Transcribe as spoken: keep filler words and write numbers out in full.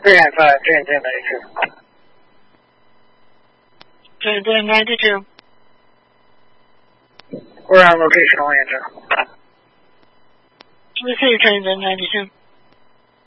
three nine five, three nine ten, ninety-two. three ten, ninety-two. We're on location Orlando. Received, three ten, ninety-two.